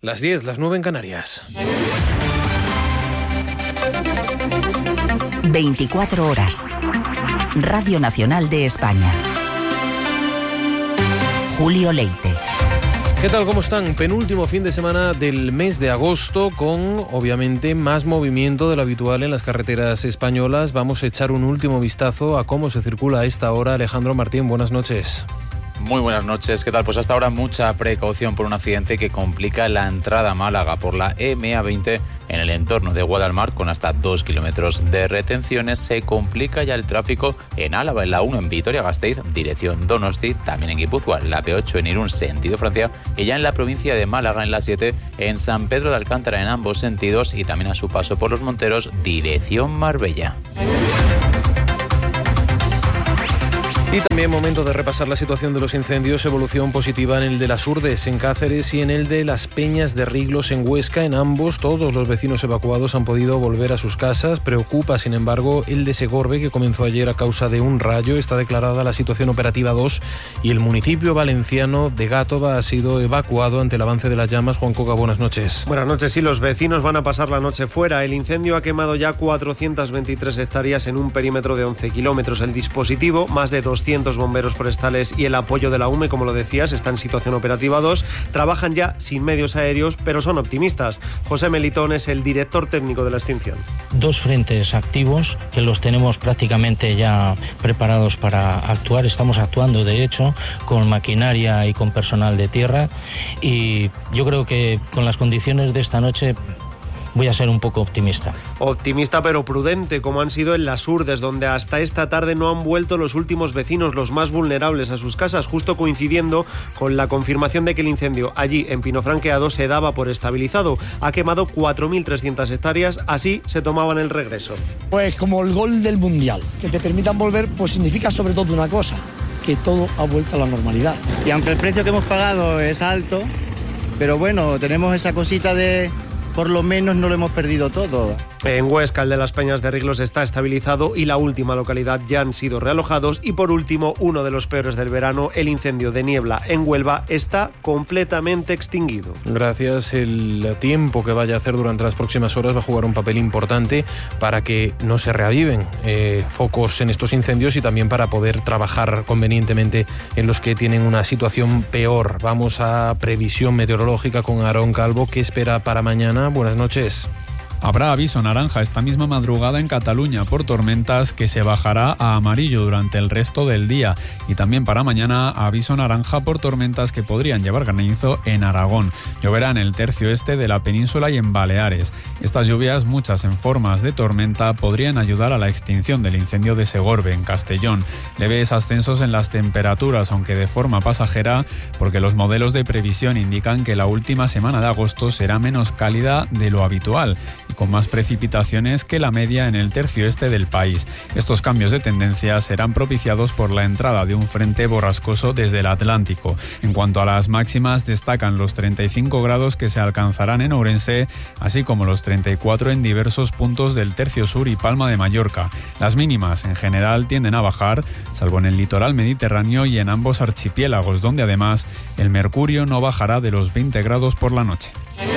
Las 10, las 9 en Canarias. 24 horas. Radio Nacional de España. Julio Leite. ¿Qué tal? ¿Cómo están? Penúltimo fin de semana del mes de agosto con, obviamente, más movimiento de lo habitual en las carreteras españolas. Vamos a echar un último vistazo a cómo se circula a esta hora. Alejandro Martín, buenas noches. Muy buenas noches, ¿qué tal? Pues hasta ahora mucha precaución por un accidente que complica la entrada a Málaga por la MA20 en el entorno de Guadalmar con hasta 2 kilómetros de retenciones. Se complica ya el tráfico en Álava, en la 1 en Vitoria-Gasteiz, dirección Donosti, también en Guipúzcoa, la P8 en Irún, sentido Francia, y ya en la provincia de Málaga, en la 7, en San Pedro de Alcántara en ambos sentidos y también a su paso por Los Monteros, dirección Marbella. Y también momento de repasar la situación de los incendios, evolución positiva en el de las Urdes en Cáceres y en el de las Peñas de Riglos en Huesca. En ambos, todos los vecinos evacuados han podido volver a sus casas. Preocupa, sin embargo, el de Segorbe, que comenzó ayer a causa de un rayo. Está declarada la situación operativa 2 y el municipio valenciano de Gátova ha sido evacuado ante el avance de las llamas. Juan Coca, buenas noches. Buenas noches, sí, los vecinos van a pasar la noche fuera. El incendio ha quemado ya 423 hectáreas en un perímetro de 11 kilómetros. El dispositivo, más de 200 bomberos forestales y el apoyo de la UME, como lo decías, está en situación operativa 2. Trabajan ya sin medios aéreos, pero son optimistas. José Melitón es el director técnico de la extinción. 2 frentes activos que los tenemos prácticamente ya preparados para actuar. Estamos actuando, de hecho, con maquinaria y con personal de tierra, y yo creo que con las condiciones de esta noche voy a ser un poco optimista. Optimista pero prudente, como han sido en las Urdes, donde hasta esta tarde no han vuelto los últimos vecinos, los más vulnerables, a sus casas, justo coincidiendo con la confirmación de que el incendio allí en Pinofranqueado se daba por estabilizado. Ha quemado 4.300 hectáreas, así se tomaban el regreso. Pues como el gol del Mundial, que te permitan volver, pues significa sobre todo una cosa, que todo ha vuelto a la normalidad. Y aunque el precio que hemos pagado es alto, pero bueno, tenemos esa cosita de... por lo menos no lo hemos perdido todo. En Huesca, el de las Peñas de Riglos está estabilizado y la última localidad ya han sido realojados. Y por último, uno de los peores del verano, el incendio de Niebla en Huelva, está completamente extinguido. Gracias. El tiempo que vaya a hacer durante las próximas horas va a jugar un papel importante para que no se reaviven focos en estos incendios y también para poder trabajar convenientemente en los que tienen una situación peor. Vamos a previsión meteorológica con Aarón Calvo. ¿Qué espera para mañana? Buenas noches. Habrá aviso naranja esta misma madrugada en Cataluña por tormentas, que se bajará a amarillo durante el resto del día, y también para mañana aviso naranja por tormentas que podrían llevar granizo en Aragón. Lloverá en el tercio este de la península y en Baleares. Estas lluvias, muchas en formas de tormenta, podrían ayudar a la extinción del incendio de Segorbe en Castellón. Leves ascensos en las temperaturas, aunque de forma pasajera, porque los modelos de previsión indican que la última semana de agosto será menos cálida de lo habitual y con más precipitaciones que la media en el tercio este del país. Estos cambios de tendencia serán propiciados por la entrada de un frente borrascoso desde el Atlántico. En cuanto a las máximas, destacan los 35 grados que se alcanzarán en Ourense, así como los 34 en diversos puntos del tercio sur y Palma de Mallorca. Las mínimas en general tienden a bajar, salvo en el litoral mediterráneo y en ambos archipiélagos, donde además el mercurio no bajará de los 20 grados por la noche.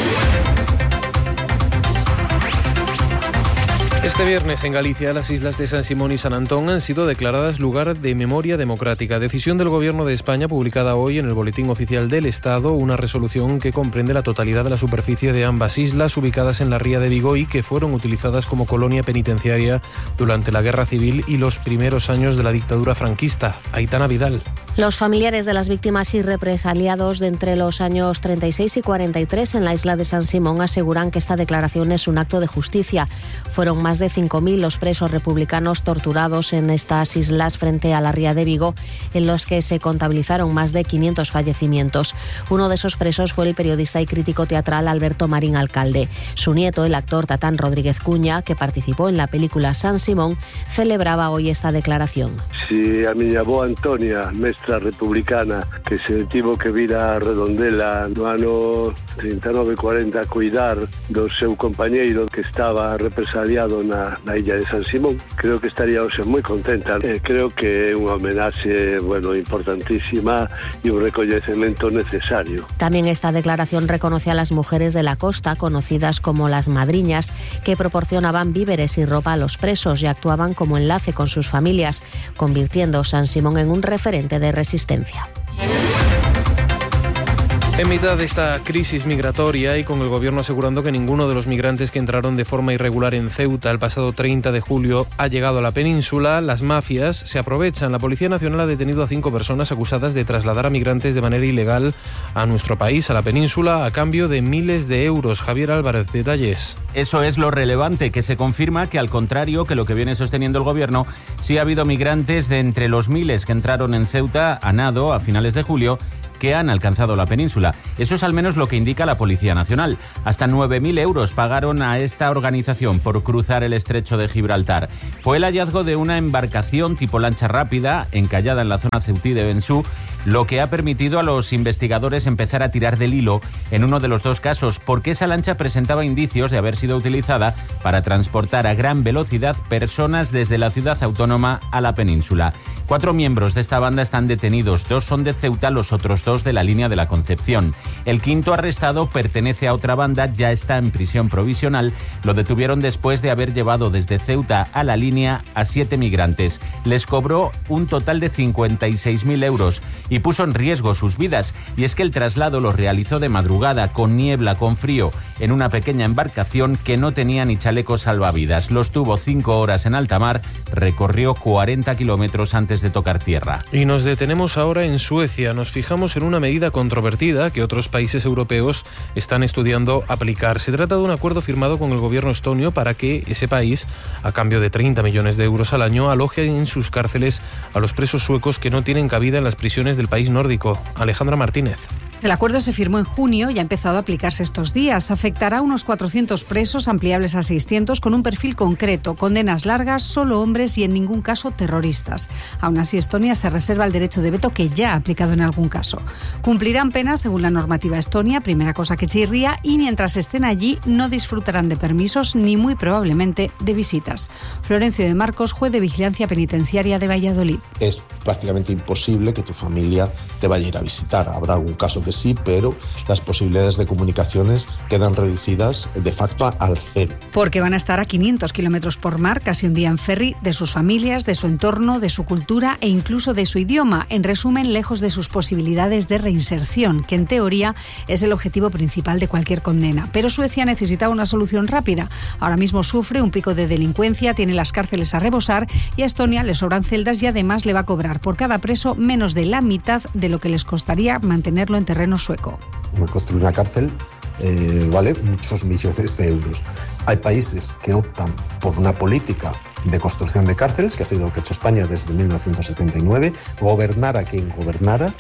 Este viernes en Galicia las islas de San Simón y San Antón han sido declaradas lugar de memoria democrática. Decisión del Gobierno de España publicada hoy en el Boletín Oficial del Estado, una resolución que comprende la totalidad de la superficie de ambas islas ubicadas en la ría de Vigo y que fueron utilizadas como colonia penitenciaria durante la Guerra Civil y los primeros años de la dictadura franquista. Aitana Vidal. Los familiares de las víctimas y represaliados de entre los años 36 y 43 en la isla de San Simón aseguran que esta declaración es un acto de justicia. Fueron más de 5.000 los presos republicanos torturados en estas islas frente a la ría de Vigo, en los que se contabilizaron más de 500 fallecimientos. Uno de esos presos fue el periodista y crítico teatral Alberto Marín Alcalde. Su nieto, el actor Tatán Rodríguez Cuña, que participó en la película San Simón, celebraba hoy esta declaración. Si a miña avó Antonia, mestra republicana, que se tivo que vir a Redondela no ano 39-40 a cuidar do seu compañeiro que estaba represaliado na illa de San Simón. Creo que estaría moi contenta. Creo que é unha homenaxe, importantísima e un recoñecemento necesario. También esta declaración reconoce a las mujeres de la costa, conocidas como las madriñas, que proporcionaban víveres y ropa a los presos y actuaban como enlace con sus familias, convirtiendo San Simón en un referente de resistencia. En mitad de esta crisis migratoria y con el gobierno asegurando que ninguno de los migrantes que entraron de forma irregular en Ceuta el pasado 30 de julio ha llegado a la península, las mafias se aprovechan. La Policía Nacional ha detenido a 5 personas acusadas de trasladar a migrantes de manera ilegal a nuestro país, a la península, a cambio de miles de euros. Javier Álvarez, detalles. Eso es lo relevante, que se confirma que, al contrario que lo que viene sosteniendo el gobierno, sí ha habido migrantes de entre los miles que entraron en Ceuta a nado a finales de julio, que han alcanzado la península. Eso es al menos lo que indica la Policía Nacional. Hasta 9.000 euros pagaron a esta organización por cruzar el estrecho de Gibraltar. Fue el hallazgo de una embarcación tipo lancha rápida encallada en la zona ceutí de Bensú lo que ha permitido a los investigadores empezar a tirar del hilo en uno de los dos casos, porque esa lancha presentaba indicios de haber sido utilizada para transportar a gran velocidad personas desde la ciudad autónoma a la península. 4 miembros de esta banda están detenidos, 2 son de Ceuta, los otros 2 de la línea de la Concepción. El quinto arrestado pertenece a otra banda, ya está en prisión provisional. Lo detuvieron después de haber llevado desde Ceuta a la línea a 7 migrantes. Les cobró un total de 56.000 euros y puso en riesgo sus vidas. Y es que el traslado lo realizó de madrugada, con niebla, con frío, en una pequeña embarcación que no tenía ni chalecos salvavidas. Los tuvo 5 horas en alta mar, recorrió 40 kilómetros antes de tocar tierra. Y nos detenemos ahora en Suecia. Nos fijamos en una medida controvertida que otros países europeos están estudiando aplicar. Se trata de un acuerdo firmado con el gobierno estonio para que ese país, a cambio de 30 millones de euros al año, aloje en sus cárceles a los presos suecos que no tienen cabida en las prisiones del país nórdico. Alejandra Martínez. El acuerdo se firmó en junio y ha empezado a aplicarse estos días. Afectará a unos 400 presos, ampliables a 600, con un perfil concreto, condenas largas, solo hombres y en ningún caso terroristas. Aún así, Estonia se reserva el derecho de veto que ya ha aplicado en algún caso. Cumplirán penas según la normativa estonia, primera cosa que chirría, y mientras estén allí no disfrutarán de permisos ni muy probablemente de visitas. Florencio de Marcos, juez de vigilancia penitenciaria de Valladolid. Es prácticamente imposible que tu familia te vaya a ir a visitar. Habrá algún caso que sí, pero las posibilidades de comunicaciones quedan reducidas de facto al 0. Porque van a estar a 500 kilómetros por mar, casi un día en ferry, de sus familias, de su entorno, de su cultura e incluso de su idioma. En resumen, lejos de sus posibilidades de reinserción, que en teoría es el objetivo principal de cualquier condena. Pero Suecia necesitaba una solución rápida. Ahora mismo sufre un pico de delincuencia, tiene las cárceles a rebosar y a Estonia le sobran celdas y además le va a cobrar por cada preso menos de la mitad de lo que les costaría mantenerlo en terreno sueco. Construir una cárcel vale muchos millones de euros. Hay países que optan por una política de construcción de cárceles, que ha sido lo que ha hecho España desde 1979, gobernara quien gobernara.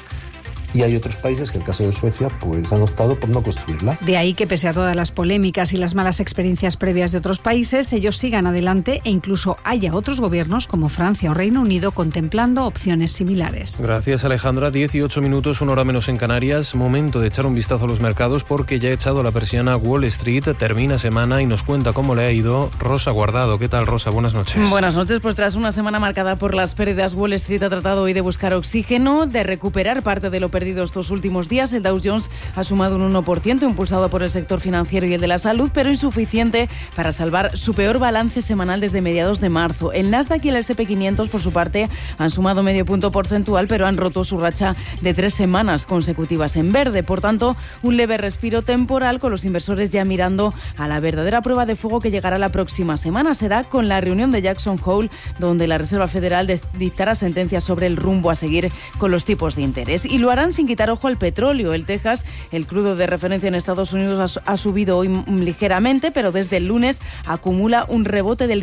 Y hay otros países que, en el caso de Suecia, pues han optado por no construirla. De ahí que, pese a todas las polémicas y las malas experiencias previas de otros países, ellos sigan adelante e incluso haya otros gobiernos como Francia o Reino Unido contemplando opciones similares. Gracias, Alejandra. 18 minutos, 1 hora menos en Canarias. Momento de echar un vistazo a los mercados porque ya ha echado la persiana Wall Street. Termina semana y nos cuenta cómo le ha ido Rosa Guardado. ¿Qué tal, Rosa? Buenas noches. Buenas noches. Pues tras una semana marcada por las pérdidas, Wall Street ha tratado hoy de buscar oxígeno, de recuperar parte de lo perdido estos últimos días. El Dow Jones ha sumado un 1%, impulsado por el sector financiero y el de la salud, pero insuficiente para salvar su peor balance semanal desde mediados de marzo. El Nasdaq y el S&P 500, por su parte, han sumado medio punto porcentual, pero han roto su racha de 3 semanas consecutivas en verde. Por tanto, un leve respiro temporal, con los inversores ya mirando a la verdadera prueba de fuego que llegará la próxima semana. Será con la reunión de Jackson Hole, donde la Reserva Federal dictará sentencias sobre el rumbo a seguir con los tipos de interés. Y lo harán sin quitar ojo al petróleo. El Texas, el crudo de referencia en Estados Unidos, ha subido hoy ligeramente, pero desde el lunes acumula un rebote del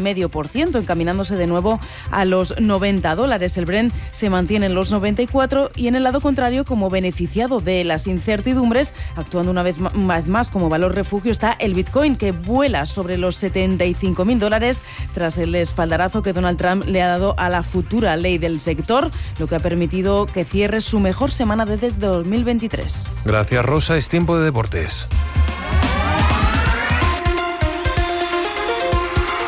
5,5%, encaminándose de nuevo a los $90. El Brent se mantiene en los 94 y en el lado contrario, como beneficiado de las incertidumbres, actuando una vez más como valor refugio, está el Bitcoin, que vuela sobre los $75.000 tras el espaldarazo que Donald Trump le ha dado a la futura ley del sector, lo que ha permitido que cierre su mejor semana desde 2023. Gracias, Rosa. Es tiempo de deportes.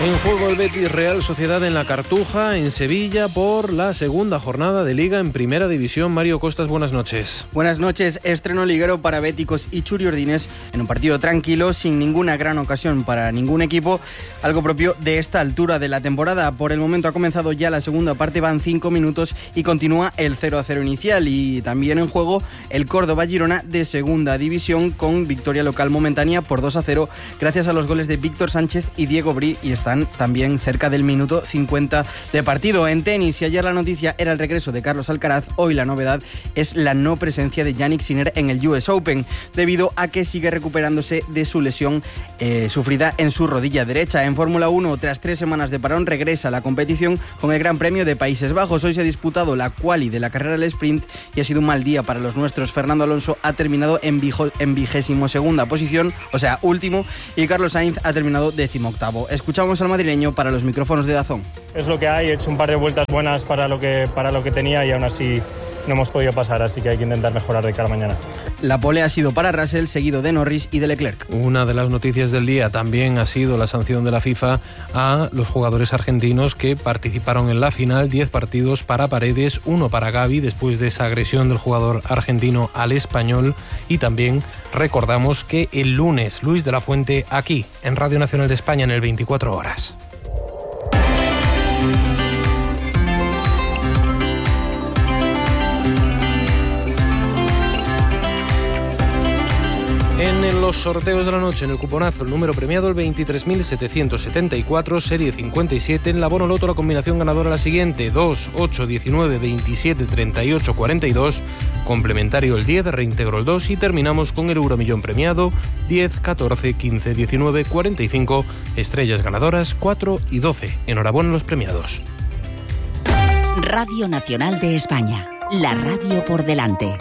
En juego el Betis Real Sociedad en la Cartuja, en Sevilla, por la segunda jornada de Liga en Primera División. Mario Costas, buenas noches. Buenas noches. Estreno liguero para béticos y churiordines en un partido tranquilo, sin ninguna gran ocasión para ningún equipo, algo propio de esta altura de la temporada. Por el momento ha comenzado ya la segunda parte, van 5 minutos y continúa el 0-0 inicial. Y también en juego el Córdoba-Girona de Segunda División, con victoria local momentánea por 2-0 gracias a los goles de Víctor Sánchez y Diego Brí, y están también cerca del minuto 50 de partido. En tenis, si ayer la noticia era el regreso de Carlos Alcaraz, hoy la novedad es la no presencia de Jannik Sinner en el US Open, debido a que sigue recuperándose de su lesión sufrida en su rodilla derecha. En Fórmula 1, tras 3 semanas de parón, regresa a la competición con el Gran Premio de Países Bajos. Hoy se ha disputado la quali de la carrera del sprint y ha sido un mal día para los nuestros. Fernando Alonso ha terminado en 22ª posición, o sea, último, y Carlos Sainz ha terminado 18º. Escuchamos al madrileño para los micrófonos de DAZN. Es lo que hay, he hecho un par de vueltas buenas para lo que tenía y aún así no hemos podido pasar, así que hay que intentar mejorar de cara a mañana. La pole ha sido para Russell, seguido de Norris y de Leclerc. Una de las noticias del día también ha sido la sanción de la FIFA a los jugadores argentinos que participaron en la final. 10 partidos para Paredes, 1 para Gavi, después de esa agresión del jugador argentino al español. Y también recordamos que el lunes Luis de la Fuente aquí en Radio Nacional de España en el 24 horas. En los sorteos de la noche, en el cuponazo, el número premiado el 23.774, serie 57. En la Bono Loto, la combinación ganadora la siguiente: 2, 8, 19, 27, 38, 42. Complementario el 10, reintegro el 2 y terminamos con el Euromillón premiado 10, 14, 15, 19, 45. Estrellas ganadoras 4 y 12. Enhorabuena a los premiados. Radio Nacional de España, la radio por delante.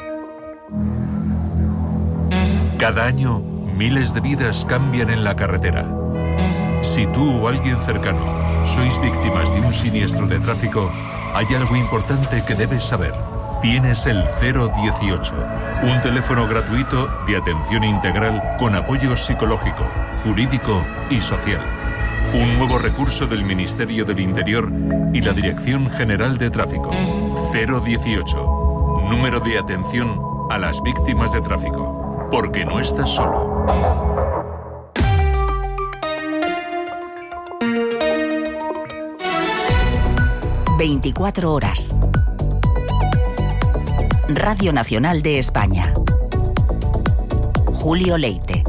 Cada año, miles de vidas cambian en la carretera. Si tú o alguien cercano sois víctimas de un siniestro de tráfico, hay algo importante que debes saber. Tienes el 018, un teléfono gratuito de atención integral con apoyo psicológico, jurídico y social. Un nuevo recurso del Ministerio del Interior y la Dirección General de Tráfico. 018, número de atención a las víctimas de tráfico. Porque no estás solo. 24 horas. Radio Nacional de España. Julio Leite.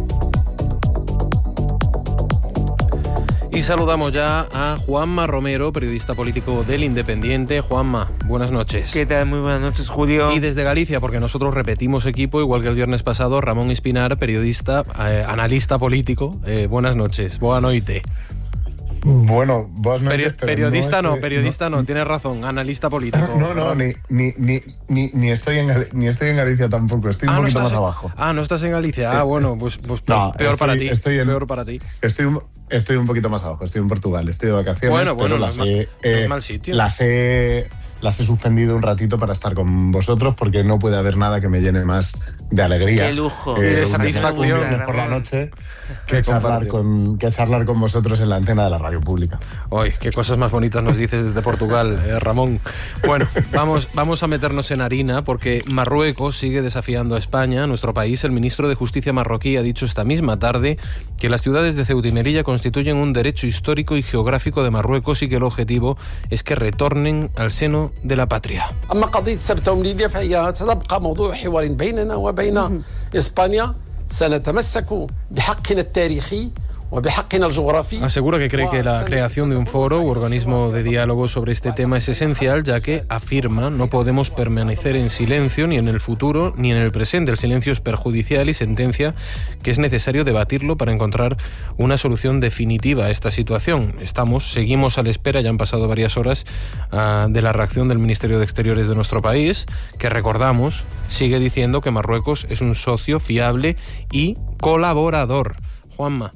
Y saludamos ya a Juanma Romero, periodista político del Independiente. Juanma, buenas noches. ¿Qué tal? Muy buenas noches, Julio. Y desde Galicia, porque nosotros repetimos equipo, igual que el viernes pasado, Ramón Espinar, periodista, analista político. Buenas noches, boa noite. Bueno, buenas noches. Periodista no, tienes razón, analista político. No, ni estoy en Galicia tampoco, estoy un poquito más abajo. No estás en Galicia. Bueno, pues no, peor para ti. Peor para ti. Estoy un poquito más abajo, estoy en Portugal, estoy de vacaciones. Bueno, no es mal sitio. Las he suspendido un ratito para estar con vosotros, porque no puede haber nada que me llene más de alegría. ¡Qué lujo! Y de satisfacción por la noche que charlar con vosotros en la antena de la radio pública. Uy, qué cosas más bonitas nos dices desde Portugal, Ramón. Bueno, vamos a meternos en harina, porque Marruecos sigue desafiando a España, nuestro país. El ministro de Justicia marroquí ha dicho esta misma tarde que las ciudades de Ceuta y Melilla constituyen un derecho histórico y geográfico de Marruecos y que el objetivo es que retornen al seno de la patria. أما قضية سبتة ومليلية فهي ستبقى موضوع حوار بيننا وبين إسبانيا. سنتمسك بحقنا التاريخي. Asegura que cree que la creación de un foro u organismo de diálogo sobre este tema es esencial, ya que, afirma, no podemos permanecer en silencio ni en el futuro ni en el presente. El silencio es perjudicial y sentencia que es necesario debatirlo para encontrar una solución definitiva a esta situación. Seguimos a la espera, ya han pasado varias horas, de la reacción del Ministerio de Exteriores de nuestro país, que, recordamos, sigue diciendo que Marruecos es un socio fiable y colaborador. Juanma,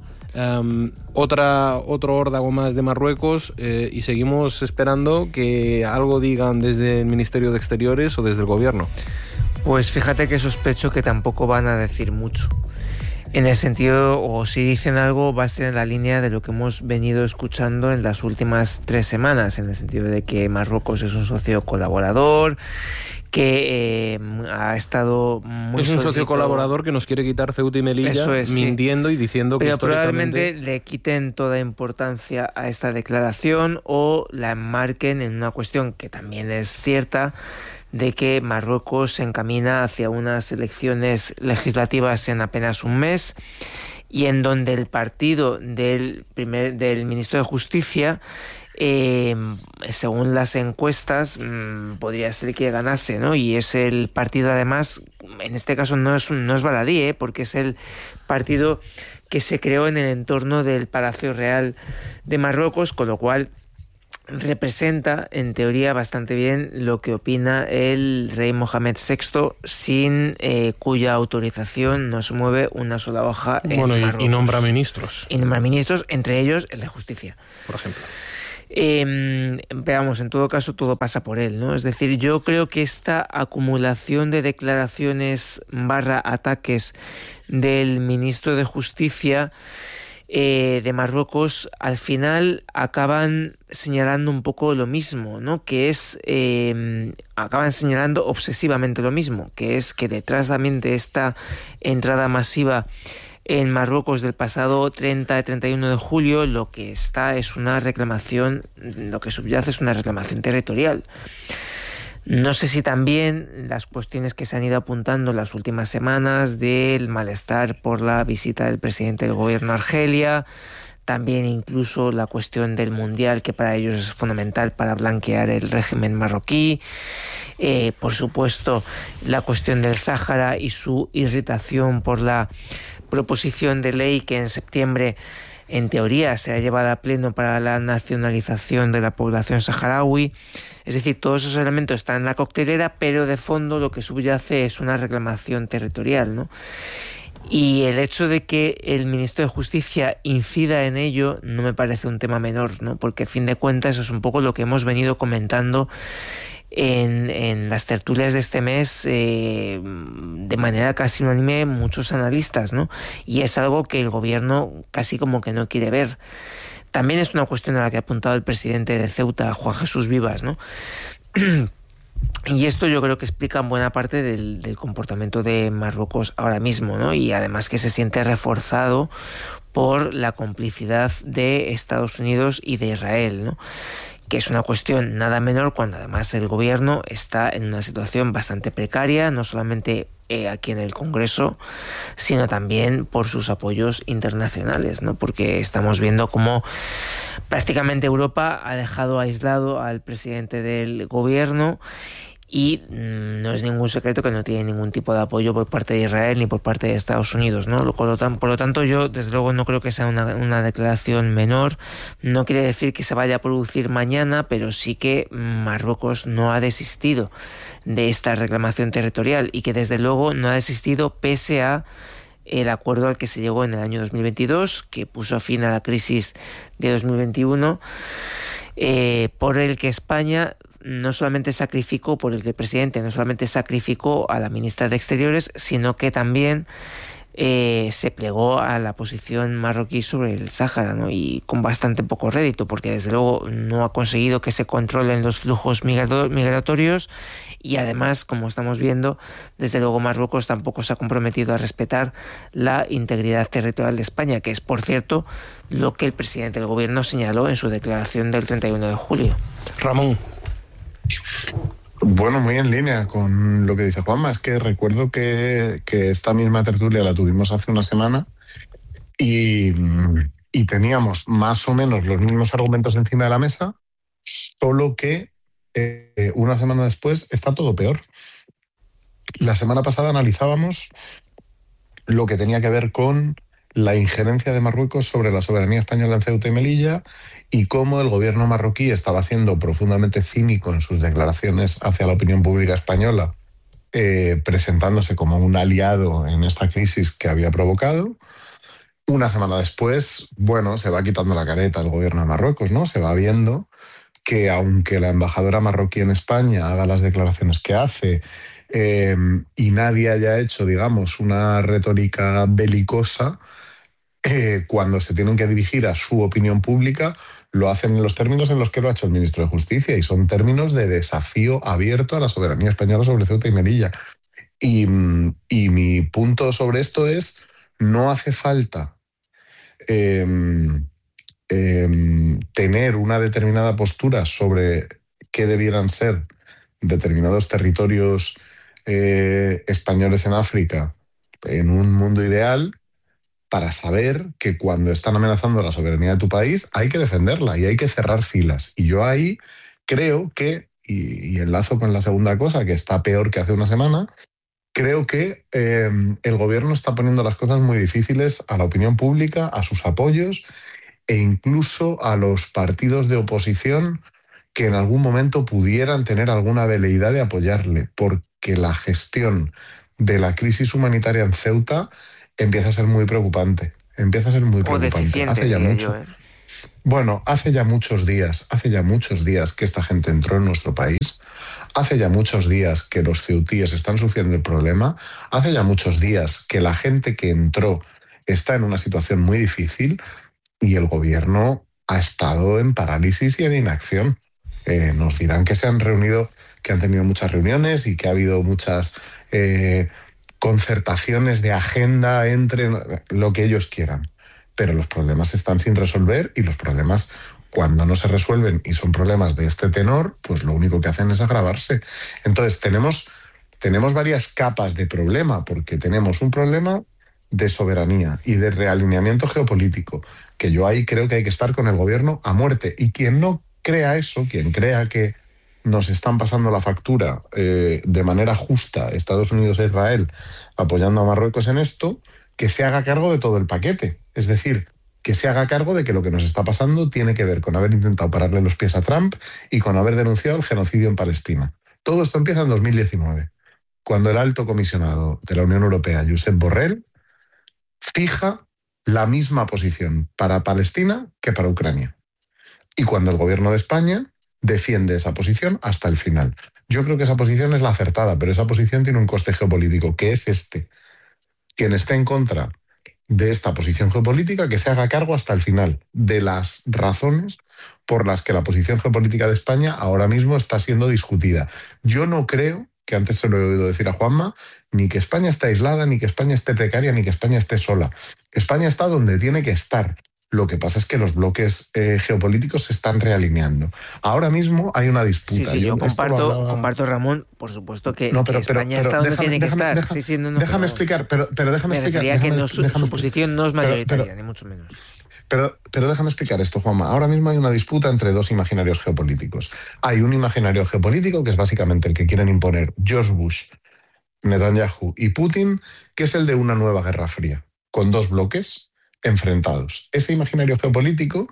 otro órdago más de Marruecos, y seguimos esperando que algo digan desde el Ministerio de Exteriores o desde el Gobierno. Pues fíjate que sospecho que tampoco van a decir mucho. En el sentido, o si dicen algo, va a ser en la línea de lo que hemos venido escuchando en las últimas 3 semanas, en el sentido de que Marruecos es un socio colaborador, que ha estado muy es un socio colaborador que nos quiere quitar Ceuta y Melilla, mintiendo y diciendo que probablemente le quiten toda importancia a esta declaración o la enmarquen en una cuestión que también es cierta, de que Marruecos se encamina hacia unas elecciones legislativas en apenas un mes y en donde el partido del ministro de Justicia, según las encuestas, podría ser que ganase, ¿no? Y es el partido, además, en este caso no es baladí, porque es el partido que se creó en el entorno del Palacio Real de Marruecos, con lo cual representa, en teoría, bastante bien lo que opina el rey Mohamed VI, sin cuya autorización no se mueve una sola hoja en Marruecos. Y nombra ministros. Y nombra ministros, entre ellos el de Justicia. Por ejemplo. Veamos, en todo caso todo pasa por él, ¿no? Es decir, yo creo que esta acumulación de declaraciones / ataques del ministro de Justicia de Marruecos al final acaban señalando un poco lo mismo, ¿no? Que es acaban señalando obsesivamente lo mismo, que es que detrás también de esta entrada masiva en Marruecos del pasado 30-31 de julio, lo que está es una reclamación, lo que subyace es una reclamación territorial. No sé si también las cuestiones que se han ido apuntando en las últimas semanas del malestar por la visita del presidente del gobierno a Argelia, también incluso la cuestión del Mundial, que para ellos es fundamental para blanquear el régimen marroquí, por supuesto la cuestión del Sáhara y su irritación por la proposición de ley que en septiembre en teoría será llevada a pleno para la nacionalización de la población saharaui. Es decir, todos esos elementos están en la coctelera, pero de fondo lo que subyace es una reclamación territorial, ¿no? Y el hecho de que el ministro de Justicia incida en ello no me parece un tema menor, ¿no? Porque a fin de cuentas eso es un poco lo que hemos venido comentando en las tertulias de este mes de manera casi unánime muchos analistas, ¿no? Y es algo que el gobierno casi como que no quiere ver. También es una cuestión a la que ha apuntado el presidente de Ceuta, Juan Jesús Vivas, ¿no? Y esto yo creo que explica buena parte del comportamiento de Marruecos ahora mismo, ¿no? Y además que se siente reforzado por la complicidad de Estados Unidos y de Israel, ¿no? Que es una cuestión nada menor cuando además el gobierno está en una situación bastante precaria, no solamente aquí en el Congreso, sino también por sus apoyos internacionales, ¿no? Porque estamos viendo cómo prácticamente Europa ha dejado aislado al presidente del gobierno y no es ningún secreto que no tiene ningún tipo de apoyo por parte de Israel ni por parte de Estados Unidos, ¿no? Por lo tanto, yo desde luego no creo que sea una declaración menor. No quiere decir que se vaya a producir mañana, pero sí que Marruecos no ha desistido de esta reclamación territorial y que desde luego no ha desistido pese a el acuerdo al que se llegó en el año 2022, que puso fin a la crisis de 2021, por el que España no solamente sacrificó, por el que el presidente no solamente sacrificó a la ministra de Exteriores, sino que también se plegó a la posición marroquí sobre el Sáhara, ¿no? Y con bastante poco rédito, porque desde luego no ha conseguido que se controlen los flujos migratorios y además, como estamos viendo, desde luego Marruecos tampoco se ha comprometido a respetar la integridad territorial de España, que es, por cierto, lo que el presidente del gobierno señaló en su declaración del 31 de julio. Ramón. Bueno, muy en línea con lo que dice Juanma. Es que recuerdo que esta misma tertulia la tuvimos hace una semana y teníamos más o menos los mismos argumentos encima de la mesa, solo que una semana después está todo peor. La semana pasada analizábamos lo que tenía que ver con la injerencia de Marruecos sobre la soberanía española en Ceuta y Melilla y cómo el gobierno marroquí estaba siendo profundamente cínico en sus declaraciones hacia la opinión pública española, presentándose como un aliado en esta crisis que había provocado. Una semana después, bueno, se va quitando la careta el gobierno de Marruecos, ¿no? Se va viendo que aunque la embajadora marroquí en España haga las declaraciones que hace y nadie haya hecho, digamos, una retórica belicosa, cuando se tienen que dirigir a su opinión pública, lo hacen en los términos en los que lo ha hecho el ministro de Justicia, y son términos de desafío abierto a la soberanía española sobre Ceuta y Melilla. Y mi punto sobre esto es, no hace falta tener una determinada postura sobre qué debieran ser determinados territorios españoles en África en un mundo ideal, para saber que cuando están amenazando la soberanía de tu país hay que defenderla y hay que cerrar filas. Y yo ahí creo que, y enlazo con la segunda cosa, que está peor que hace una semana, creo que el gobierno está poniendo las cosas muy difíciles a la opinión pública, a sus apoyos e incluso a los partidos de oposición que en algún momento pudieran tener alguna veleidad de apoyarle, porque la gestión de la crisis humanitaria en Ceuta empieza a ser muy preocupante. Empieza a ser muy preocupante. Hace ya mucho. Bueno, hace ya muchos días que esta gente entró en nuestro país. Hace ya muchos días que los ceutíes están sufriendo el problema. Hace ya muchos días que la gente que entró está en una situación muy difícil y el gobierno ha estado en parálisis y en inacción. Nos dirán que se han reunido, que han tenido muchas reuniones y que ha habido muchas concertaciones de agenda entre lo que ellos quieran. Pero los problemas están sin resolver, y los problemas, cuando no se resuelven y son problemas de este tenor, pues lo único que hacen es agravarse. Entonces tenemos varias capas de problema, porque tenemos un problema de soberanía y de realineamiento geopolítico, que yo ahí creo que hay que estar con el gobierno a muerte. Y quien no crea eso, quien crea que nos están pasando la factura de manera justa Estados Unidos e Israel apoyando a Marruecos en esto, que se haga cargo de todo el paquete. Es decir, que se haga cargo de que lo que nos está pasando tiene que ver con haber intentado pararle los pies a Trump y con haber denunciado el genocidio en Palestina. Todo esto empieza en 2019, cuando el alto comisionado de la Unión Europea, Josep Borrell, fija la misma posición para Palestina que para Ucrania. Y cuando el gobierno de España defiende esa posición hasta el final. Yo creo que esa posición es la acertada, pero esa posición tiene un coste geopolítico, que es este. Quien esté en contra de esta posición geopolítica, que se haga cargo hasta el final de las razones por las que la posición geopolítica de España ahora mismo está siendo discutida. Yo no creo, que antes se lo he oído decir a Juanma, ni que España esté aislada, ni que España esté precaria, ni que España esté sola. España está donde tiene que estar. Lo que pasa es que los bloques geopolíticos se están realineando. Ahora mismo hay una disputa. Sí, yo comparto, Ramón, por supuesto que, España está donde tiene que estar. Déjame explicar, pero déjame explicar. Me refería que su posición no es mayoritaria, ni mucho menos. Pero déjame explicar esto, Juanma. Ahora mismo hay una disputa entre dos imaginarios geopolíticos. Hay un imaginario geopolítico que es básicamente el que quieren imponer George Bush, Netanyahu y Putin, que es el de una nueva guerra fría, con dos bloques enfrentados. Ese imaginario geopolítico,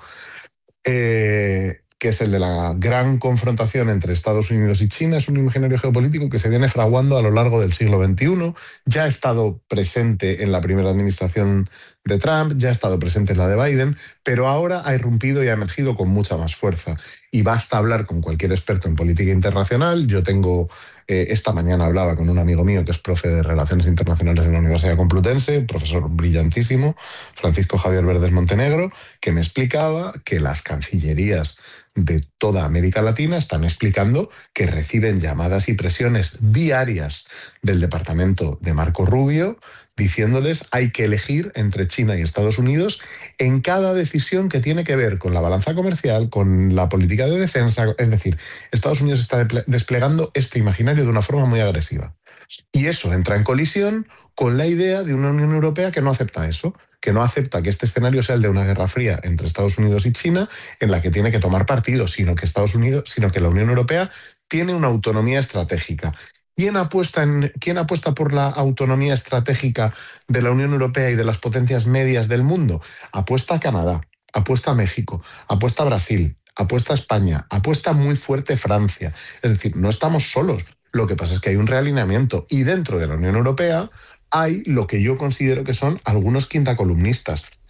que es el de la gran confrontación entre Estados Unidos y China, es un imaginario geopolítico que se viene fraguando a lo largo del siglo XXI. Ya ha estado presente en la primera administración de Trump, ya ha estado presente en la de Biden, pero ahora ha irrumpido y ha emergido con mucha más fuerza. Y basta hablar con cualquier experto en política internacional. Yo tengo, esta mañana hablaba con un amigo mío que es profe de Relaciones Internacionales en la Universidad Complutense, profesor brillantísimo, Francisco Javier Verdes Montenegro, que me explicaba que las cancillerías de toda América Latina están explicando que reciben llamadas y presiones diarias del departamento de Marco Rubio diciéndoles hay que elegir entre China y Estados Unidos en cada decisión que tiene que ver con la balanza comercial, con la política de defensa. Es decir, Estados Unidos está desplegando este imaginario de una forma muy agresiva. Y eso entra en colisión con la idea de una Unión Europea que no acepta eso, que no acepta que este escenario sea el de una guerra fría entre Estados Unidos y China, en la que tiene que tomar partido, sino que la Unión Europea tiene una autonomía estratégica. ¿Quién apuesta por la autonomía estratégica de la Unión Europea y de las potencias medias del mundo? Apuesta Canadá, apuesta México, apuesta Brasil, apuesta España, apuesta muy fuerte Francia. Es decir, no estamos solos. Lo que pasa es que hay un realineamiento y dentro de la Unión Europea hay lo que yo considero que son algunos quintacolumnistas.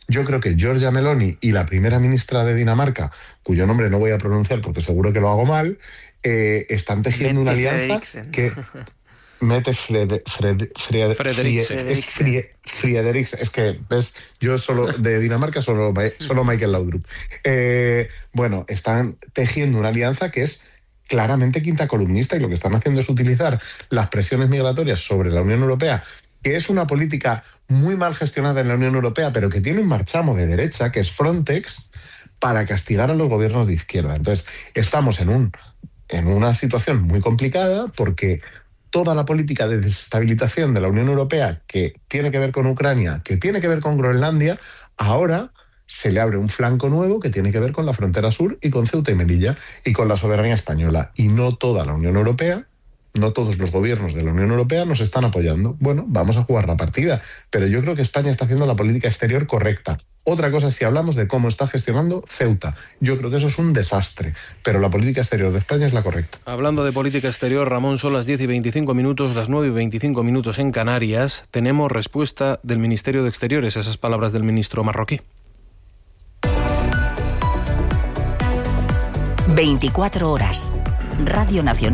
Yo creo que Giorgia Meloni y la primera ministra de Dinamarca, cuyo nombre no voy a pronunciar porque seguro que lo hago mal, están tejiendo una alianza que... Mette Frederiksen. Es que, ¿ves? Yo solo de Dinamarca, solo Michael Laudrup. Bueno, están tejiendo una alianza que es claramente quinta columnista, y lo que están haciendo es utilizar las presiones migratorias sobre la Unión Europea, que es una política muy mal gestionada en la Unión Europea, pero que tiene un marchamo de derecha, que es Frontex, para castigar a los gobiernos de izquierda. Entonces, estamos en una situación muy complicada porque toda la política de desestabilización de la Unión Europea, que tiene que ver con Ucrania, que tiene que ver con Groenlandia, ahora se le abre un flanco nuevo que tiene que ver con la frontera sur y con Ceuta y Melilla y con la soberanía española. Y no toda la Unión Europea, no todos los gobiernos de la Unión Europea nos están apoyando. Bueno, vamos a jugar la partida, pero yo creo que España está haciendo la política exterior correcta. Otra cosa es si hablamos de cómo está gestionando Ceuta. Yo creo que eso es un desastre, pero la política exterior de España es la correcta. Hablando de política exterior, Ramón, son las 10:25, las 9:25 en Canarias. Tenemos respuesta del Ministerio de Exteriores a esas palabras del ministro marroquí. 24 horas. Radio Nacional.